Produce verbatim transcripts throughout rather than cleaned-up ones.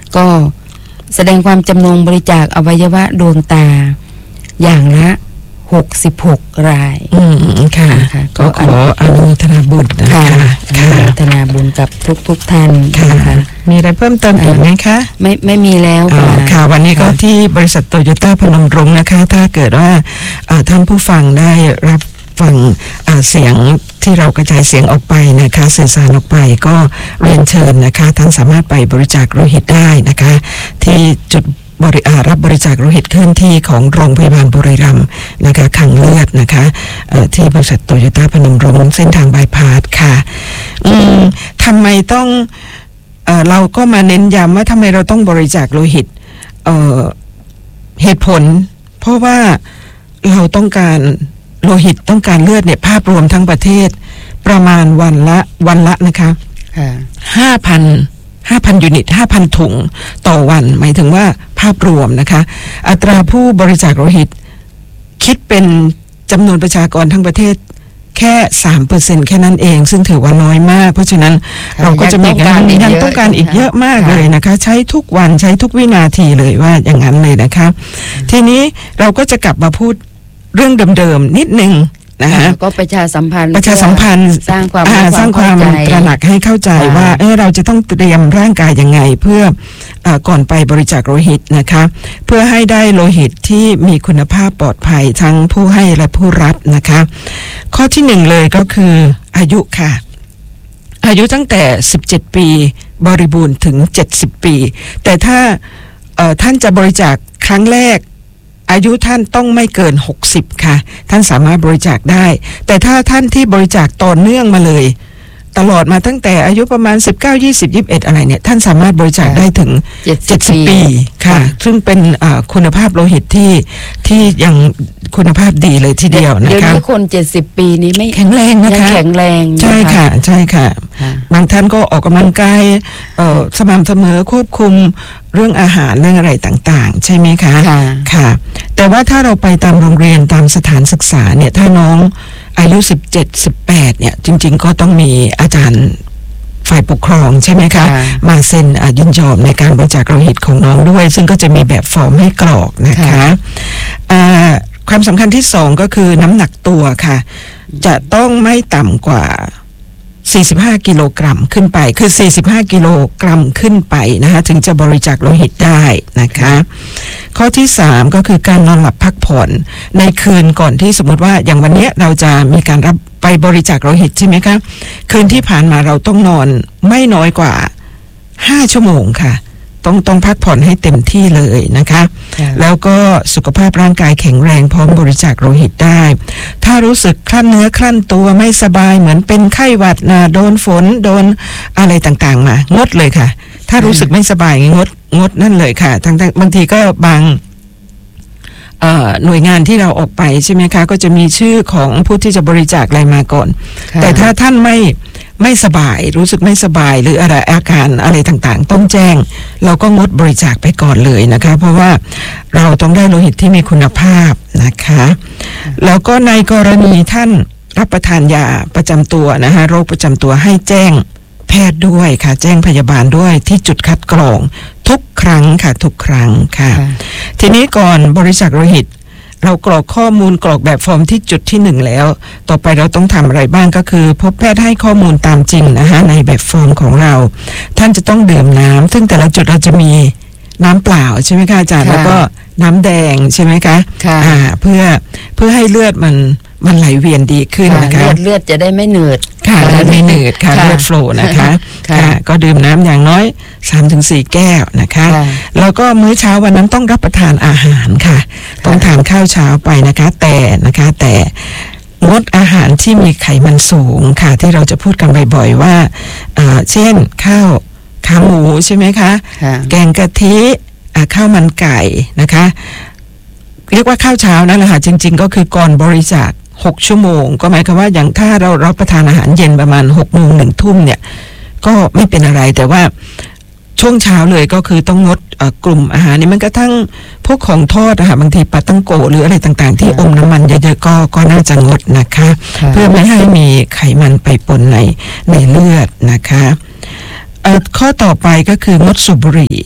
ก็แสดงความจำนงบริจาคอวัยวะดวงตาอย่างละหกสิบหกรายอืมค่ะก็ขออนุโมทนาบุญนะคะอนุโมทนาบุญกับทุกทุกท่านนะคะมีอะไรเพิ่มเติมอีกไหมคะไม่ไม่มีแล้วค่ะวันนี้ก็ที่บริษัทโตโยต้าพนมรุ้งนะคะถ้าเกิดว่าท่านผู้ฟังได้รับฟังเสียงที่เรากระจายเสียงออกไปนะคะสื่อสารออกไปก็เรียนเชิญนะคะท่านสามารถไปบริจาคโลหิตได้นะคะที่จุดบริอารับบริจาคโลหิตเคลื่อนที่ของโรงพยาบาลบุรีรัมย์นะคะคลังเลือดนะคะที่บริษัทโตโยต้าพนมรุ้งเส้นทางบายพาสค่ะอืมทำไมต้องเอ่อเราก็มาเน้นย้ำว่าทำไมเราต้องบริจาคโลหิตเอ่อเหตุผลเพราะว่าเราต้องการโลหิตต้องการเลือดเนี่ยภาพรวมทั้งประเทศประมาณวันละวันละนะคะห้าพันห้าพันยูนิตห้าพันถุงต่อวันหมายถึงว่าภาพรวมนะคะอัตราผู้บริจาคโลหิตคิดเป็นจำนวนประชากรทั้งประเทศแค่ สามเปอร์เซ็นต์ แค่นั้นเองซึ่งถือว่าน้อยมากเพราะฉะนั้นเราก็จะมีการยังต้องการอีกเยอะมากเลยนะคะใช้ทุกวันใช้ทุกวินาทีเลยว่าอย่างนั้นเลยนะคะทีนี้เราก็จะกลับมาพูดเรื่องเดิมๆนิดนึงนะคะก็ประชาสัมพันธ์ประชาสัมพันธ์สร้างความสร้างความตระหนักให้เข้าใจว่าเออเราจะต้องเตรียมร่างกายยังไงเพื่อก่อนไปบริจาคโลหิตนะคะเพื่อให้ได้โลหิตที่มีคุณภาพปลอดภัยทั้งผู้ให้และผู้รับนะคะข้อที่หนึ่งเลยก็คืออายุค่ะอายุตั้งแต่สิบเจ็ดปีบริบูรณ์ถึงเจ็ดสิบปีแต่ถ้าท่านจะบริจาคครั้งแรกอายุท่านต้องไม่เกินหกสิบค่ะท่านสามารถบริจาคได้แต่ถ้าท่านที่บริจาคต่อเนื่องมาเลยตลอดมาตั้งแต่อายุประมาณสิบเก้า ยี่สิบ ยี่สิบเอ็ดอะไรเนี่ยท่านสามารถบริจาคได้ถึงเจ็ดสิบปีค่ะซึ่งเป็นคุณภาพโลหิตที่ที่ยังคุณภาพดีเลยทีเดียวนะคะเดี๋ยวนี้คนเจ็ดสิบปีนี้ไม่แข็งแรงนะคะแข็งแรงใช่ค่ะใช่ค่ะบางท่านก็ออกกำลังกายสม่ำเสมอควบคุมเรื่องอาหารเรื่องอะไรต่างๆใช่ไหมคะค่ะแต่ว่าถ้าเราไปตามโรงเรียนตามสถานศึกษาเนี่ยถ้าน้องอายุสิบเจ็ด สิบแปดเนี่ยจริงๆก็ต้องมีอาจารย์ฝ่ายปกครองใช่ไหมคะมาเซ็นยินยอมในการบริจาคโลหิตของน้องด้วยซึ่งก็จะมีแบบฟอร์มให้กรอกนะคะความสำคัญที่สองก็คือน้ำหนักตัวค่ะจะต้องไม่ต่ำกว่าสี่สิบห้ากิโลกรัมขึ้นไปคือสี่สิบห้ากิโลกรัมขึ้นไปนะคะถึงจะบริจาคโลหิตได้นะคะข้อที่สามก็คือการนอนหลับพักผ่อนในคืนก่อนที่สมมติว่าอย่างวันนี้เราจะมีการรับไปบริจาคโลหิตใช่ไหมคะคืนที่ผ่านมาเราต้องนอนไม่น้อยกว่าห้าชั่วโมงค่ะต้องต้องพักผ่อนให้เต็มที่เลยนะคะแล้วก็สุขภาพร่างกายแข็งแรงพร้อมบริจาคโลหิตได้ถ้ารู้สึกคลั่นเนื้อคลั่นตัวไม่สบายเหมือนเป็นไข้หวัดนะโดนฝนโดนอะไรต่างๆมางดเลยค่ะถ้ารู้สึกไม่สบายงดงดนั่นเลยค่ะทั้งบางทีก็บางหน่วยงานที่เราออกไปใช่ไหมคะก็จะมีชื่อของผู้ที่จะบริจาคอะไรมาก่อนแต่ถ้าท่านไม่ไม่สบายรู้สึกไม่สบายหรืออะไรอาการอะไรต่างๆต้องแจ้งเราก็งดบริจาคไปก่อนเลยนะคะเพราะว่าเราต้องได้โลหิตที่มีคุณภาพนะคะแล้วก็ในกรณีท่านรับประทานยาประจำตัวนะคะโรคประจำตัวให้แจ้งแพทย์ด้วยค่ะแจ้งพยาบาลด้วยที่จุดคัดกรองทุกครั้งค่ะทุกครั้งค่ะทีนี้ก่อนบริจาคโลหิตเรากรอกข้อมูลกรอกแบบฟอร์มที่จุดที่หนึ่งแล้วต่อไปเราต้องทำอะไรบ้างก็คือพบแพทย์ให้ข้อมูลตามจริงนะคะในแบบฟอร์มของเราท่านจะต้องดื่มน้ำซึ่งแต่ละจุดเราจะมีน้ำเปล่าใช่ไหมคะอาจารย์แล้วก็น้ำแดงใช่ไหมคะอ่าเพื่อเพื่อให้เลือดมันมันไหลเวียนดีขึ้นนะคะเลือดเลือดจะได้ไม่เหนื่อยค่ะเลือดไม่เหนื่อยค่ะเลือดโฟลว์นะคะค่ะก็ดื่มน้ำอย่างน้อย สามถึงสี่ แก้วนะคะแล้วก็มื้อเช้าวันนั้นต้องรับประทานอาหารค่ะต้องทานข้าวเช้าไปนะคะแต่นะคะแต่งดอาหารที่มีไขมันสูงค่ะที่เราจะพูดกันบ่อยๆว่าเช่นข้าวขาหมูใช่ไหมคะแกงกะทิข้าวมันไก่นะคะเรียกว่าข้าวเช้านั่นแหละค่ะจริงๆก็คือก่อนบริจาคหกชั่วโมงก็หมายความว่าอย่างถ้าเรารับประทานอาหารเย็นประมาณหกโมงหนึ่งทุ่มเนี่ยก็ไม่เป็นอะไรแต่ว่าช่วงเช้าเลยก็คือต้องงดกลุ่มอาหารนี่มันกระทั่งพวกของทอดอะค่ะบางทีปลาตั้งโกหรืออะไรต่างๆที่อมน้ำมันเยอะๆก็ก็น่าจะงดนะคะเพื่อไม่ให้มีไขมันไปปนในในเลือดนะคะข้อต่อไปก็คืองดสูบบุหรี่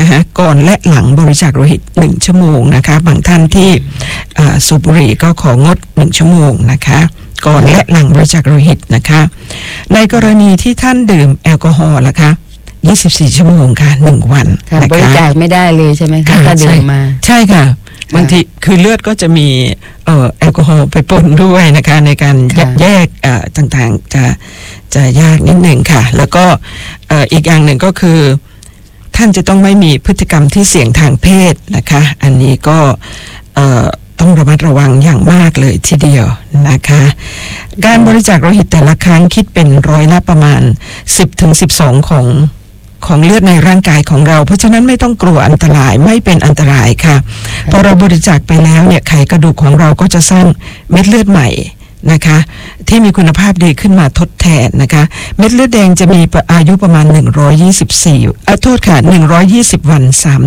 นะฮะก่อนและหลังบริจาคโลหิตหนึ่งชั่วโมงนะคะบางท่านที่สูบบุหรี่ก็ของดหนึ่งชั่วโมงนะคะก่อนและหลังบริจาคโลหิตนะคะในกรณีที่ท่านดื่มแอลกอฮอล์ล่ะคะยี่สิบสี่ชั่วโมงค่ะหนึ่งวันนะคะบริจาคไม่ได้เลยใช่ไหมคะถ้าดื่มมาใช่ค่ะบางทีคือเลือดก็จะมีเอ่อแอลกอฮอล์ไปปนด้วยนะคะในการแยกเอ่อต่างๆจะจะยากนิดหนึ่งค่ะแล้วก็เอ่ออีกอย่างหนึ่งก็คือท่านจะต้องไม่มีพฤติกรรมที่เสี่ยงทางเพศนะคะอันนี้ก็เอ่อต้องระมัดระวังอย่างมากเลยทีเดียวนะคะการบริจาคโลหิตแต่ละครั้งคิดเป็นร้อยละประมาณ สิบถึงสิบสอง ของของเลือดในร่างกายของเราเพราะฉะนั้นไม่ต้องกลัวอันตรายไม่เป็นอันตรายค่ะพอเราบริจาคไปแล้วเนี่ยไขกระดูกของเราก็จะสร้างเม็ดเลือดใหม่นะคะที่มีคุณภาพดีขึ้นมาทดแทนนะคะเม็ดเลือดแดงจะมีอายุประมาณหนึ่งร้อยยี่สิบสี่อ่ะโทษค่ะหนึ่งร้อยยี่สิบวัน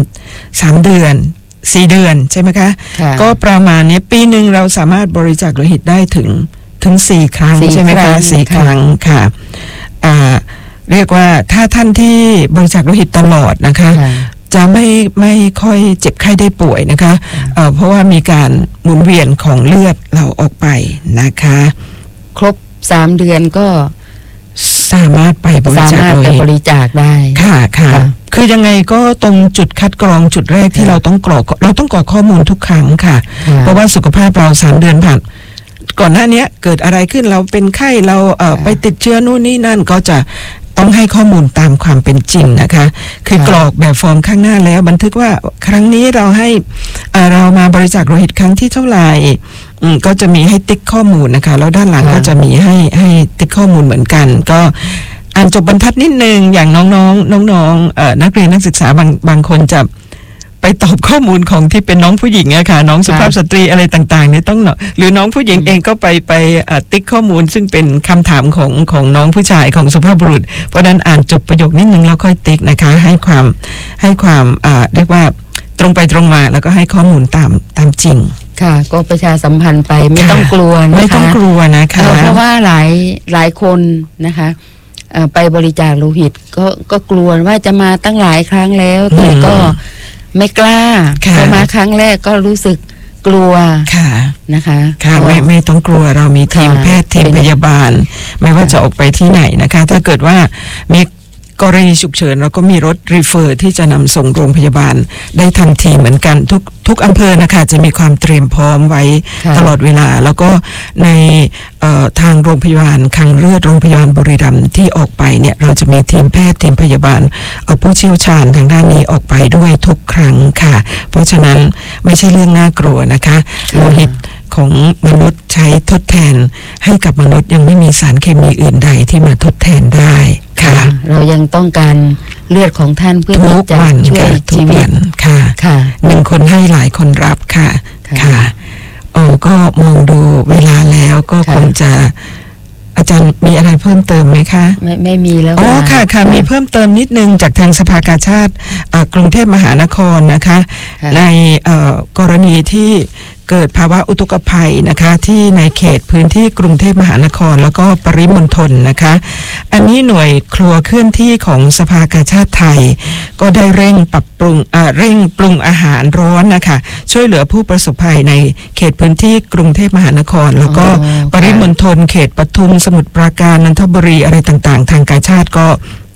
3 3เดือนสี่เดือนใช่ไหมคะก็ประมาณนี้ปีหนึ่งเราสามารถบริจาคโลหิตได้ถึงถึงสี่ครั้งใช่ไหมคะสี่ครั้งค่ะอ่าเรียกว่าถ้าท่านที่บริจาคโลหิตตลอดนะคะจะไม่ไม่ค่อยเจ็บไข้ได้ป่วยนะคะเอ่อเพราะว่ามีการหมุนเวียนของเลือดเราออกไปนะคะครบสามเดือนก็สามารถไปบริจาคโลหิตบริจาคได้ค่ะค่ะคือยังไงก็ตรงจุดคัดกรองจุดแรกที่เราต้องกรอกเราต้องกรอกข้อมูลทุกครั้งค่ะเพราะว่าสุขภาพเราสามเดือนผ่านก่อนหน้านี้เกิดอะไรขึ้นเราเป็นไข้เราเอ่อไปติดเชื้อนู่นนี่นั่นก็จะต้องให้ข้อมูลตามความเป็นจริงนะคะคือกรอกแบบฟอร์มข้างหน้าแล้วบันทึกว่าครั้งนี้เราให้เรามาบริจาคโลหิตครั้งที่เท่าไหร่ก็จะมีให้ติ๊กข้อมูลนะคะแล้วด้านหลังก็จะมีให้ให้ติ๊กข้อมูลเหมือนกันก็อ่านจบบรรทัดนิดนึงอย่างน้องๆน้องๆเอ่อนักเรียนนักศึกษาบางบางคนจะไปตอบข้อมูลของที่เป็นน้องผู้หญิงอะค่ะน้องสุภาพสตรีอะไรต่างๆเนี่ยต้องหรือน้องผู้หญิงเองก็ไปไปติ๊กข้อมูลซึ่งเป็นคำถามของของน้องผู้ชายของสุภาพบุรุษเพราะนั้นอ่านจบประโยคนิดนึงแล้วค่อยติ๊กนะคะให้ความให้ความอ่าเรียกว่าตรงไปตรงมาแล้วก็ให้ข้อมูลตามตามจริงค่ะก็ประชาสัมพันธ์ไปไม่ต้องกลัวนะคะไม่ต้องกลัวนะคะเพราะว่าหลายหลายคนนะคะไปบริจาคโลหิตก็ก็กลัวว่าจะมาตั้งหลายครั้งแล้วแต่ก็ไม่กล้าพอมาครั้งแรกก็รู้สึกกลัวค่ะนะคะค่ะไม่ไม่ต้องกลัวเรามีทีมแพทย์ทีมพยาบาลไม่ว่าจะออกไปที่ไหนนะคะถ้าเกิดว่ามีกรณีฉุกเฉินเราก็มีรถรีเฟอร์ที่จะนำส่งโรงพยาบาลได้ทันทีเหมือนกันทุกทุกอำเภอนะคะจะมีความเตรียมพร้อมไว้ตลอดเวลาแล้วก็ในทางโรงพยาบาลคลังเลือดโรงพยาบาลบุรีรัมย์ที่ออกไปเนี่ยเราจะมีทีมแพทย์ทีมพยาบาลเอาผู้เชี่ยวชาญทางด้านนี้ออกไปด้วยทุกครั้งค่ะเพราะฉะนั้นไม่ใช่เรื่องน่ากลัวนะคะโลหิตของมนุษย์ใช้ทดแทนให้กับมนุษย์ยังไม่มีสารเคมีอื่นใดที่มาทดแทนได้ค่ะเรายังต้องการเลือดของท่านเพื่อที่จะช่วยชีวิตค่ะค่ะหนึ่งคนให้หลายคนรับค่ะค่ะโอ้ก็มองดูเวลาแล้วก็คงจะอาจารย์มีอะไรเพิ่มเติมไหมคะไม่ไม่มีแล้วอ๋อค่ะค่ะมีเพิ่มเติมนิดนึงจากทางสภากาชาดกรุงเทพมหานครนะคะในกรณีที่เกิดภาวะอุทกภัยนะคะที่ในเขตพื้นที่กรุงเทพมหานครแล้วก็ปริมณฑลนะคะอันนี้หน่วยครัวเคลื่อนที่ของสภากาชาดไทยก็ได้เร่งปรับปรุงอ่าเร่งปรุงอาหารร้อนนะคะช่วยเหลือผู้ประสบภัยในเขตพื้นที่กรุงเทพมหานครแล้วก็ปริมณฑลเขตปทุมสมุทรปราการนนทบุรีอะไรต่างๆทางกาชาดก็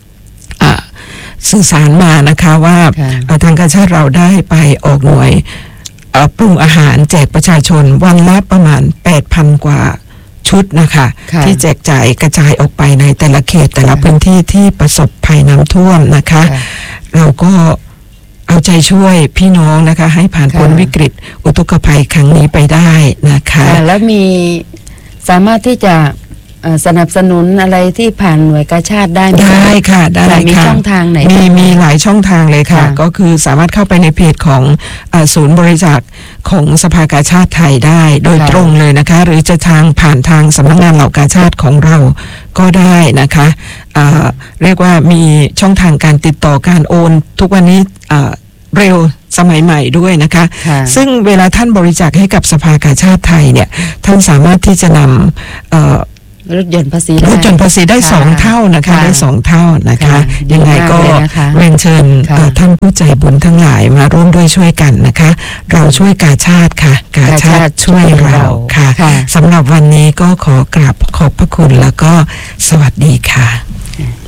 สื่อสารมานะคะว่าทางกาชาดเราได้ไปออกหน่วยปรุงอาหารแจกประชาชนวันละประมาณ แปดพัน กว่าชุดนะคะที่แจกจ่ายกระจายออกไปในแต่ละเขตแต่ละพื้นที่ที่ประสบภัยน้ำท่วมนะคะเราก็เอาใจช่วยพี่น้องนะคะให้ผ่านพ้นวิกฤตอุทกภัยครั้งนี้ไปได้นะคะแล้วมีสามารถที่จะสนับสนุนอะไรที่ผ่านหน่วยกาชาดได้ไหมได้ค่ะได้ค่ะมีช่องทางไหนมีมีหลายช่องทางเลยค่ะก็คือสามารถเข้าไปในเพจของศูนย์บริจาคของสภากาชาดไทยได้โดยตรงเลยนะคะหรือจะทางผ่านทางสำนักงานเหล่ากาชาดของเราก็ได้นะคะเรียกว่ามีช่องทางการติดต่อการโอนทุกวันนี้เร็วสมัยใหม่ด้วยนะคะซึ่งเวลาท่านบริจาคให้กับสภากาชาดไทยเนี่ยท่านสามารถที่จะนำรถยนต์ภาษีรถยนต์ภาษีได้สองเท่านะคะได้สองเท่านะคะยังไงก็เรียนเชิญท่านผู้ใจบุญทั้งหลายมาร่วมด้วยช่วยกันนะคะเราช่วยกาชาติค่ะกาชาติช่วยเราค่ะสำหรับวันนี้ก็ขอกราบขอบพระคุณแล้วก็สวัสดีค่ะ